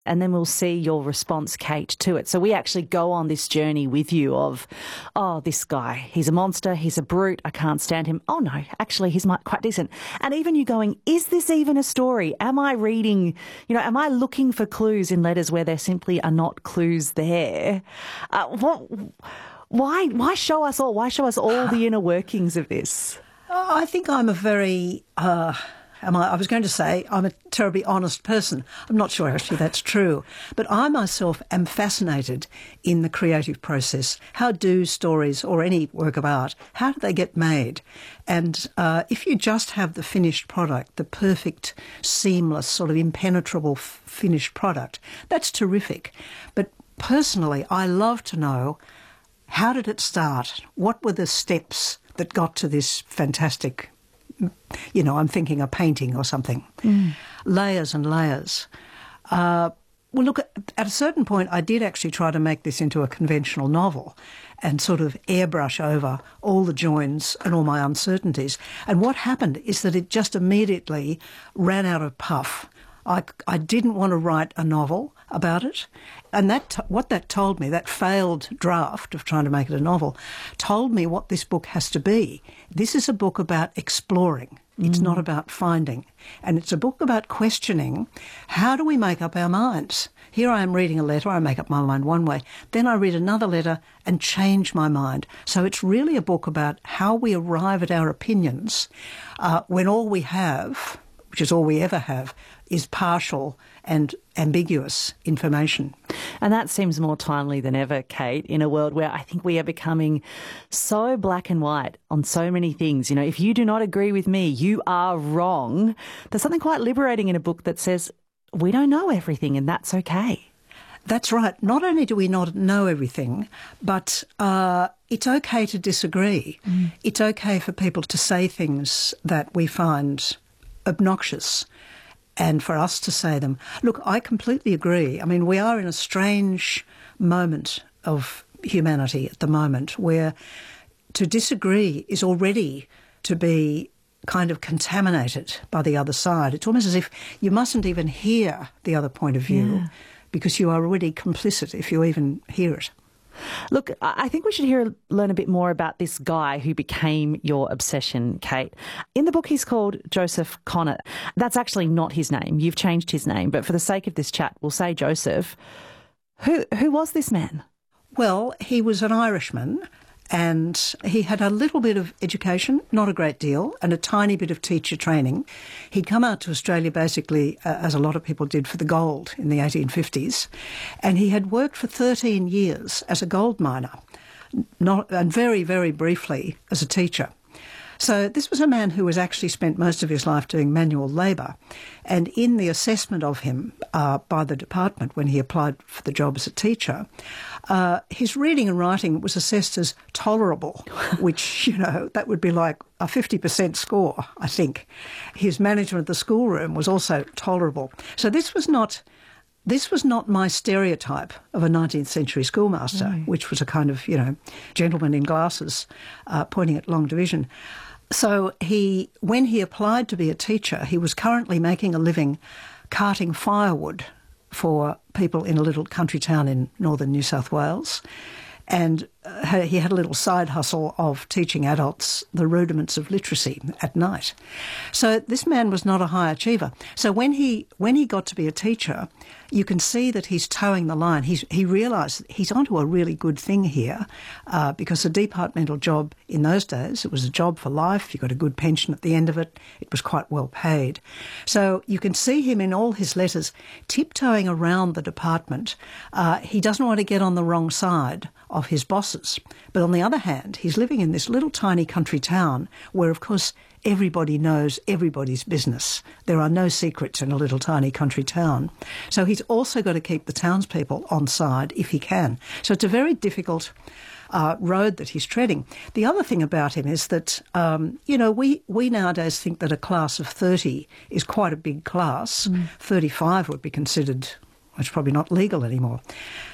and then we'll see your response, Kate, to it. So we actually go on this journey with you of, oh, this guy, he's a monster, he's a brute, I can't stand him. Oh, no, actually, he's quite decent. And even you going, is this even a story? Am I reading, am I looking for clues in letters where there simply are not clues there? Why show us all? Why show us all the inner workings of this? I think I'm a very... I was going to say I'm a terribly honest person. I'm not sure actually that's true. But I myself am fascinated in the creative process. How do stories or any work of art, how do they get made? And if you just have the finished product, the perfect, seamless, sort of impenetrable finished product, that's terrific. But personally, I love to know, how did it start? What were the steps that got to this fantastic, I'm thinking a painting or something. Layers and layers. Well, look, at a certain point, I did actually try to make this into a conventional novel and sort of airbrush over all the joins and all my uncertainties. And what happened is that it just immediately ran out of puff. I didn't want to write a novel about it. And what that told me, that failed draft of trying to make it a novel, told me what this book has to be. This is a book about exploring. It's not about finding. And it's a book about questioning, how do we make up our minds? Here I am reading a letter, I make up my mind one way. Then I read another letter and change my mind. So it's really a book about how we arrive at our opinions when all we have, which is all we ever have, is partial and ambiguous information. And that seems more timely than ever, Kate, in a world where I think we are becoming so black and white on so many things. If you do not agree with me, you are wrong. There's something quite liberating in a book that says we don't know everything and that's okay. That's right. Not only do we not know everything, but it's okay to disagree. It's okay for people to say things that we find obnoxious and for us to say them. Look, I completely agree. I mean, we are in a strange moment of humanity at the moment where to disagree is already to be kind of contaminated by the other side. It's almost as if you mustn't even hear the other point of view because you are already complicit if you even hear it. Look, I think we should learn a bit more about this guy who became your obsession, Kate. In the book, he's called Joseph Connor. That's actually not his name. You've changed his name. But for the sake of this chat, we'll say Joseph. Who was this man? Well, he was an Irishman and he had a little bit of education, not a great deal, and a tiny bit of teacher training. He'd come out to Australia basically, as a lot of people did, for the gold in the 1850s, and he had worked for 13 years as a gold miner, and very, very briefly as a teacher. So this was a man who was actually spent most of his life doing manual labour, and in the assessment of him by the department when he applied for the job as a teacher, his reading and writing was assessed as tolerable, which, that would be like a 50% score, I think. His management of the schoolroom was also tolerable. So this was not my stereotype of a 19th century schoolmaster, which was a kind of, gentleman in glasses pointing at long division. So when he applied to be a teacher, he was currently making a living carting firewood for people in a little country town in northern New South Wales. And he had a little side hustle of teaching adults the rudiments of literacy at night. So this man was not a high achiever. So when he got to be a teacher, you can see that he's towing the line. He realised he's onto a really good thing here because a departmental job in those days, it was a job for life. You got a good pension at the end of it. It was quite well paid. So you can see him in all his letters tiptoeing around the department. He doesn't want to get on the wrong side of his bosses. But on the other hand, he's living in this little tiny country town where, of course, everybody knows everybody's business. There are no secrets in a little tiny country town. So he's also got to keep the townspeople on side if he can. So it's a very difficult road that he's treading. The other thing about him is that, we nowadays think that a class of 30 is quite a big class. 35 would be considered, it's probably not legal anymore.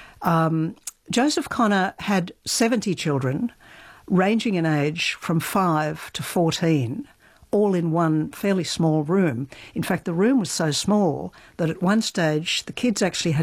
Joseph Connor had 70 children, ranging in age from 5 to 14, all in one fairly small room. In fact, the room was so small that at one stage the kids actually had